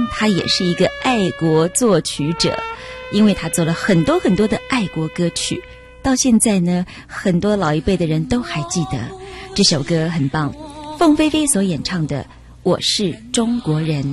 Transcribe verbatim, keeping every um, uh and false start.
他也是一个爱国作曲者，因为他做了很多很多的爱国歌曲，到现在呢，很多老一辈的人都还记得这首歌，很棒。凤飞飞所演唱的《我是中国人》。